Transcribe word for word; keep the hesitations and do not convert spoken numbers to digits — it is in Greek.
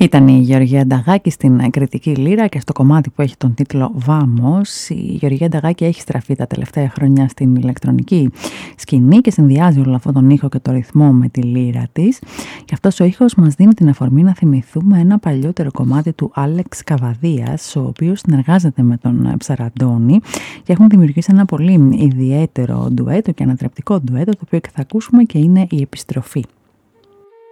Ήταν η Γεωργία Νταγάκη στην κριτική λύρα και στο κομμάτι που έχει τον τίτλο Βάμος. Η Γεωργία Νταγάκη έχει στραφεί τα τελευταία χρόνια στην ηλεκτρονική σκηνή και συνδυάζει όλο αυτόν τον ήχο και το ρυθμό με τη λύρα της. Και αυτός ο ήχος μας δίνει την αφορμή να θυμηθούμε ένα παλιότερο κομμάτι του Άλεξ Καβαδίας, ο οποίος συνεργάζεται με τον Ψαραντώνη και έχουν δημιουργήσει ένα πολύ ιδιαίτερο ντουέτο και ανατρεπτικό ντουέτο, το οποίο και θα ακούσουμε και είναι η επιστροφή.